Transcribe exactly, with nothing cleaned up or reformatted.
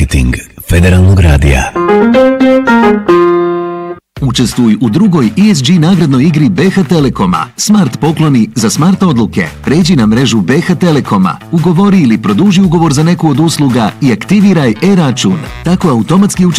marketing Federalnog radija. Učestvuj u drugoj E S G nagradnoj igri B H Telekoma. Smart pokloni za smart odluke. Pređi na mrežu B H Telekoma. Ugovori ili produži ugovor za neku od usluga i aktiviraj e-račun. Tako automatski učestvuješ